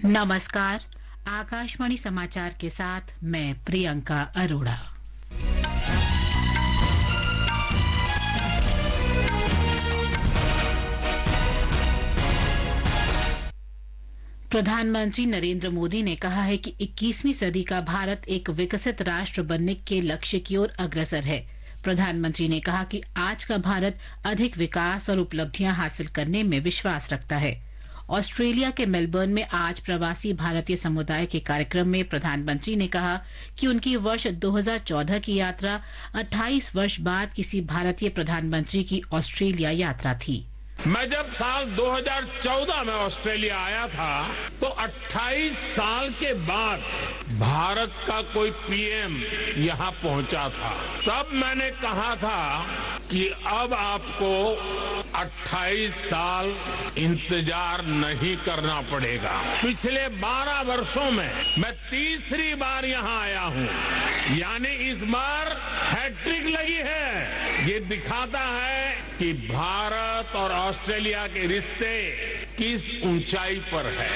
नमस्कार। आकाशवाणी समाचार के साथ मैं प्रियंका अरोड़ा। प्रधानमंत्री नरेंद्र मोदी ने कहा है कि 21वीं सदी का भारत एक विकसित राष्ट्र बनने के लक्ष्य की ओर अग्रसर है। प्रधानमंत्री ने कहा कि आज का भारत अधिक विकास और उपलब्धियां हासिल करने में विश्वास रखता है। ऑस्ट्रेलिया के मेलबर्न में आज प्रवासी भारतीय समुदाय के कार्यक्रम में प्रधानमंत्री ने कहा कि उनकी वर्ष 2014 की यात्रा 28 वर्ष बाद किसी भारतीय प्रधानमंत्री की ऑस्ट्रेलिया यात्रा थी। मैं जब साल 2014 में ऑस्ट्रेलिया आया था तो 28 साल के बाद भारत का कोई पीएम यहां पहुंचा था। तब मैंने कहा था कि अब आपको 28 साल इंतजार नहीं करना पड़ेगा। पिछले 12 वर्षों में मैं तीसरी बार यहां आया हूं, यानी इस बार हैट्रिक लगी है। ये दिखाता है कि भारत और ऑस्ट्रेलिया के रिश्ते किस ऊंचाई पर है।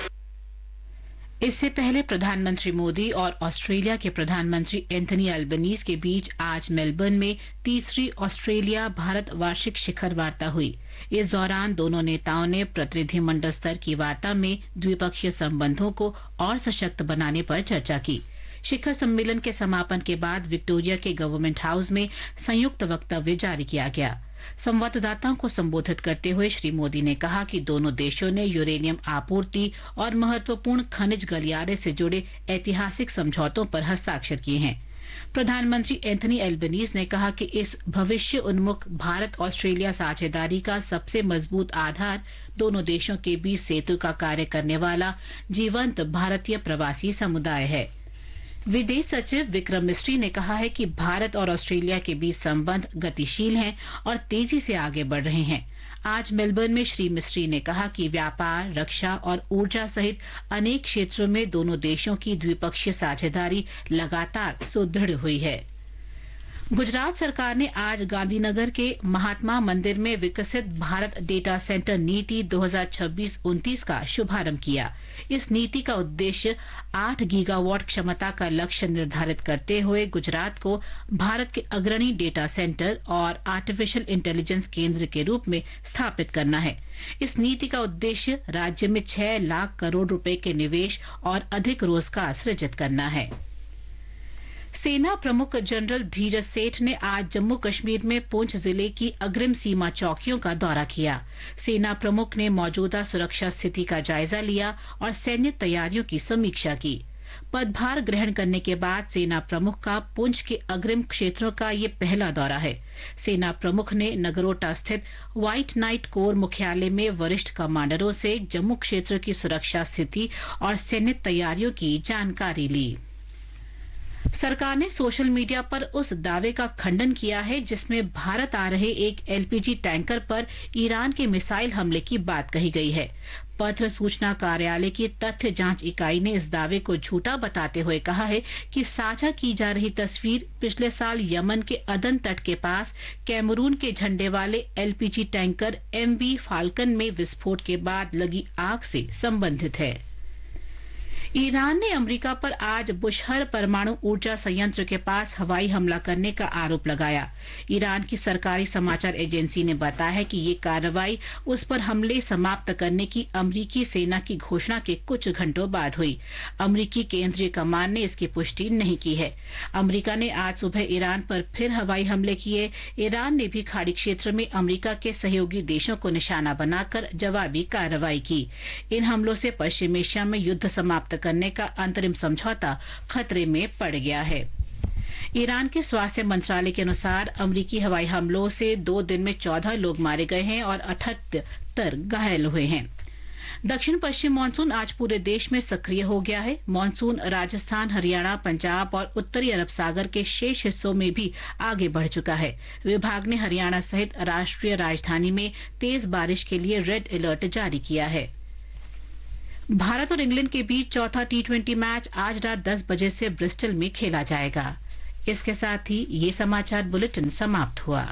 इससे पहले प्रधानमंत्री मोदी और ऑस्ट्रेलिया के प्रधानमंत्री एंथनी अल्बनीज के बीच आज मेलबर्न में तीसरी ऑस्ट्रेलिया भारत वार्षिक शिखर वार्ता हुई। इस दौरान दोनों नेताओं ने प्रतिनिधिमंडल स्तर की वार्ता में द्विपक्षीय संबंधों को और सशक्त बनाने पर चर्चा की। शिखर सम्मेलन के समापन के बाद विक्टोरिया के गवर्नमेंट हाउस में संयुक्त वक्तव्य जारी किया गया। संवाददाताओं को संबोधित करते हुए श्री मोदी ने कहा कि दोनों देशों ने यूरेनियम आपूर्ति और महत्वपूर्ण खनिज गलियारे से जुड़े ऐतिहासिक समझौतों पर हस्ताक्षर किए हैं। प्रधानमंत्री एंथनी अल्बनीज ने कहा कि इस भविष्य उन्मुख भारत ऑस्ट्रेलिया साझेदारी का सबसे मजबूत आधार दोनों देशों के बीच सेतु का कार्य करने वाला जीवंत भारतीय प्रवासी समुदाय है। विदेश सचिव विक्रम मिस्री ने कहा है कि भारत और ऑस्ट्रेलिया के बीच संबंध गतिशील हैं और तेजी से आगे बढ़ रहे हैं। आज मेलबर्न में श्री मिस्री ने कहा कि व्यापार, रक्षा और ऊर्जा सहित अनेक क्षेत्रों में दोनों देशों की द्विपक्षीय साझेदारी लगातार सुदृढ़ हुई है। गुजरात सरकार ने आज गांधीनगर के महात्मा मंदिर में विकसित भारत डेटा सेंटर नीति 2026-29 का शुभारंभ किया। इस नीति का उद्देश्य 8 गीगावाट क्षमता का लक्ष्य निर्धारित करते हुए गुजरात को भारत के अग्रणी डेटा सेंटर और आर्टिफिशियल इंटेलिजेंस केंद्र के रूप में स्थापित करना है। इस नीति का उद्देश्य राज्य में 6 लाख करोड़ रुपए के निवेश और अधिक रोजगार सृजित करना है। सेना प्रमुख जनरल धीरज सेठ ने आज जम्मू कश्मीर में पुंछ जिले की अग्रिम सीमा चौकियों का दौरा किया। सेना प्रमुख ने मौजूदा सुरक्षा स्थिति का जायजा लिया और सैन्य तैयारियों की समीक्षा की। पदभार ग्रहण करने के बाद सेना प्रमुख का पुंछ के अग्रिम क्षेत्रों का ये पहला दौरा है। सेना प्रमुख ने नगरोटा स्थित व्हाइट नाइट कोर मुख्यालय में वरिष्ठ कमांडरों से जम्मू क्षेत्र की सुरक्षा स्थिति और सैन्य तैयारियों की जानकारी ली। सरकार ने सोशल मीडिया पर उस दावे का खंडन किया है जिसमें भारत आ रहे एक एलपीजी टैंकर पर ईरान के मिसाइल हमले की बात कही गई है। पत्र सूचना कार्यालय की तथ्य जांच इकाई ने इस दावे को झूठा बताते हुए कहा है कि साझा की जा रही तस्वीर पिछले साल यमन के अदन तट के पास कैमरून के झंडे वाले एलपीजी टैंकर MV फाल्कन में विस्फोट के बाद लगी आग से संबंधित है। ईरान ने अमेरिका पर आज बुशहर परमाणु ऊर्जा संयंत्र के पास हवाई हमला करने का आरोप लगाया। ईरान की सरकारी समाचार एजेंसी ने बताया है कि ये कार्रवाई उस पर हमले समाप्त करने की अमेरिकी सेना की घोषणा के कुछ घंटों बाद हुई। अमेरिकी केंद्रीय कमान ने इसकी पुष्टि नहीं की है। अमेरिका ने आज सुबह ईरान पर फिर हवाई हमले किए। ईरान ने भी खाड़ी क्षेत्र में अमेरिका के सहयोगी देशों को निशाना बनाकर जवाबी कार्रवाई की। इन हमलों से पश्चिम एशिया में युद्ध समाप्त करने का अंतरिम समझौता खतरे में पड़ गया है। ईरान के स्वास्थ्य मंत्रालय के अनुसार अमेरिकी हवाई हमलों से 2 दिन में 14 लोग मारे गए हैं और 78 घायल हुए हैं। दक्षिण पश्चिम मानसून आज पूरे देश में सक्रिय हो गया है। मानसून राजस्थान, हरियाणा, पंजाब और उत्तरी अरब सागर के शेष हिस्सों में भी आगे बढ़ चुका है। विभाग ने हरियाणा सहित राष्ट्रीय राजधानी में तेज बारिश के लिए रेड अलर्ट जारी किया है। भारत और इंग्लैंड के बीच चौथा T20 मैच आज रात 10 बजे से ब्रिस्टल में खेला जाएगा। इसके साथ ही ये समाचार बुलेटिन समाप्त हुआ।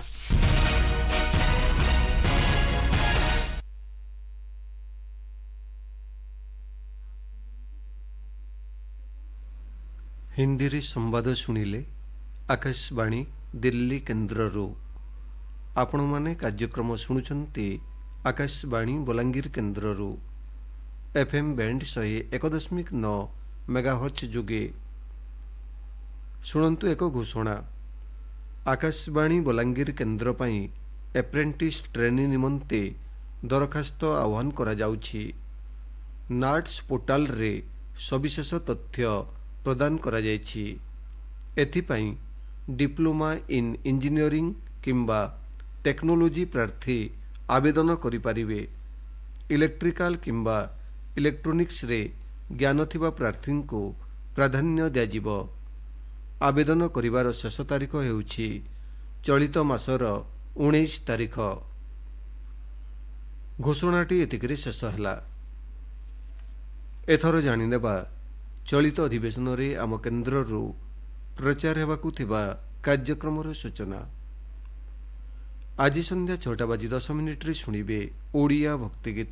हिंदी रे संवाद शुणिले आकाशवाणी दिल्ली केन्द्ररू आपण माने कार्यक्रम शुणुचंती Akashvani Balangir केन्द्ररू FM band 101.9 megahertz जुगे शुणंतु एक घोषणा आकाशवाणी बलांगीर केन्द्र पई एप्रेंटिस ट्रेनी निमंते दरखास्त आह्वान करा जाउछि। नाट्स पोर्टाल रे सविशेष तथ्य प्रदान करा जायछि। एथिपाई डिप्लोमा इन इंजीनियरिंग किंबा टेक्नोलोजी प्रार्थी आवेदन करि पारिबे। इलेक्ट्रिकल किंबा इलेक्ट्रोनिक्स रे ज्ञान थिबा प्रार्थी को प्राधान्य दियाजिबो। आवेदन करिवार शेष तारीख हेउछि चलित मासर 19 तारीख। घोषणाटी एतिकरे शेष हला। एथर जानिनेबा चलित अधिवेशन रे आम केन्द्ररू प्रचार हेबाकु थिबा कार्यक्रमर सूचना। आज संध्या 6:10 रे शुणिबे ओडिया भक्ति गीत।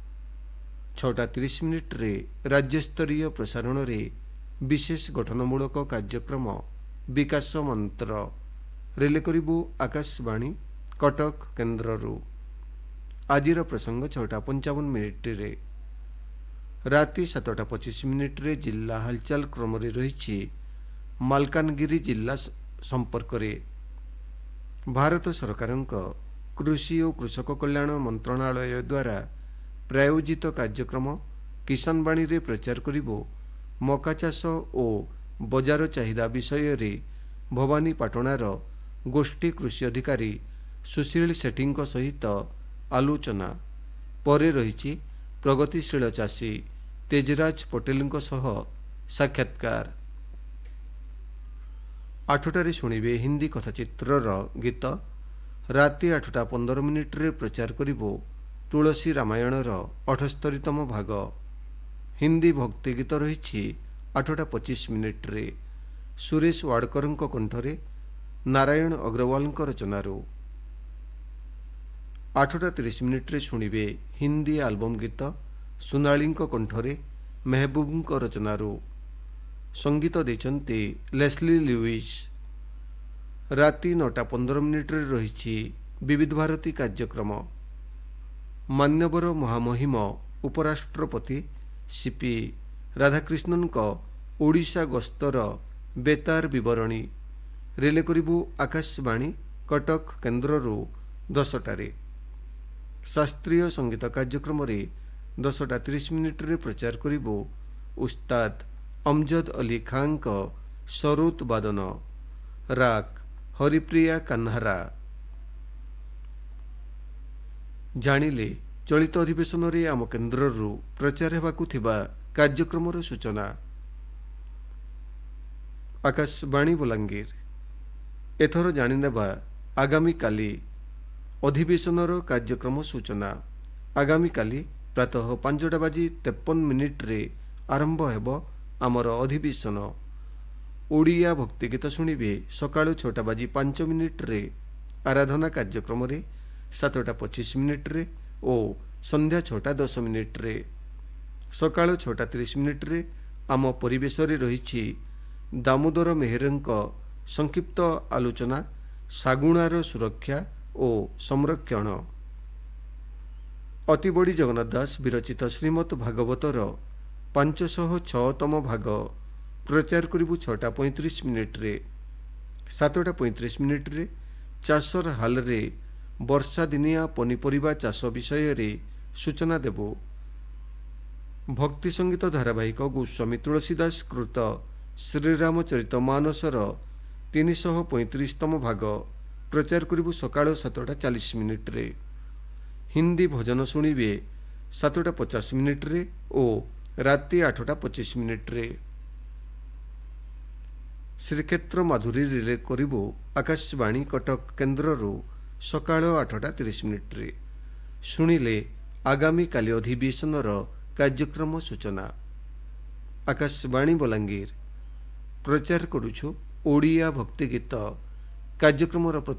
6:30 रे राज्यस्तरीय प्रसारण रे विशेष गठनमूलक कार्यक्रम विकास मंत्र रेले करिबु आकाशवाणी कटक केन्द्ररू। आजिर प्रसंग 6:55 रे। राति 7:25 रे जिला हालचाल क्रम रे रहिछि मालकानगिरी जिला संपर्क रे। भारत सरकारक कृषि और कृषक कल्याण मंत्रणालय द्वारा प्रायोजित कार्यक्रम किसान बाणी रे प्रचार करिबो मका चाष और बजार चाहिदा विषय रे भवानी पाटणार गोष्ठी कृषि अधिकारी सुशील सेठींक सहित आलोचना परे रहिछि प्रगतिशील चाषी तेजराज पटेलंक सह साक्षात्कार। 8टारे शुणिबे हिंदी कथाचित्रर गीत। राति 8:15 रे प्रचार करिबो तुलसी रामायणर 78तम भाग। हिंदी भक्ति गीत रहिछि 8:25 रे सुरेश वाडकरंक कंठरे नारायण अग्रवालंक रचनारू। 8:30 रे शुणिबे हिंदी आल्बम गीत सुनालींक कंठरे मेहबूबंक रचनारू। संगीत देचंती लेस्ली लुइस। राति 9:15 रे रहिछि विविध भारती कार्यक्रम। मान्यवर महामहिम उपराष्ट्रपति सीपी राधाकृष्णनक ओडिशा गस्तर बेतार विवरणी रेले करिबु आकाशवाणी कटक केन्द्ररू 10टारे। शास्त्रीय संगीत कार्यक्रम रे 10:30 रे प्रचार करिबो उस्ताद अमजद अली खान का सरोत वादन राग हरिप्रिया कान्हारा। जानिले चलित अधिवेशन रे आम केन्द्ररू प्रचार हेबाकु थिबा कार्यक्रमर सूचना। आकाशवाणी बलांगीर। एथर जानिनेबा आगामी काली अधिवेशनर कार्यक्रम सूचना। आगामी काली प्रातः 5:53 रे आरंभ हेबो आमर अधिवेशन। ओडिया भक्ति गीत शुणिबे सकाळु 6:05 रे आराधना कार्यक्रम रे 7:25 रे और संध्या 6:10 रे। सकाळु 6:30 रे आम परिवेश रे रहिछि दामोदर मेहरंक संक्षिप्त आलोचना सागुणार सुरक्षा और संरक्षण। अतिबड़ी जगन्नाथ दास विरचित श्रीमद भागवतर 506तम भाग प्रचार करिबु 6:35 रे। 7:35 रे चाषर हाल रे वर्षा दिनिया पनीपरिबा चाष विषय रे सूचना देबो। भक्ति संगीत धारावाहिक गोस्वामी तुलसीदास कृत श्रीरामचरित मानसर 335तम भाग प्रचार करिबु सकाळ 7:40 रे। हिंदी भजन शुणिबे 7:50 रे और राति 8:25 रे। श्रीक्षेत्र माधुरी रिले करिबो आकाशवाणी कटक केन्द्ररू सकाळ 8:30 रे। शुणिले आगामी काली अधिवेशनर कार्यक्रम सूचना। आकाशवाणी बलांगीर प्रचार करुछु ओडिया भक्ति गीत कार्यक्रमर